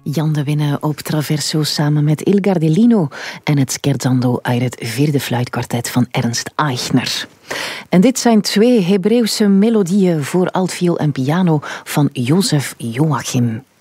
Jan de Winne op traverso samen met Il Gardellino en het scherzando uit het vierde fluitkwartet van Ernst Eichner. En dit zijn 2 Hebreeuwse melodieën voor altviool en piano van Josef Joachim.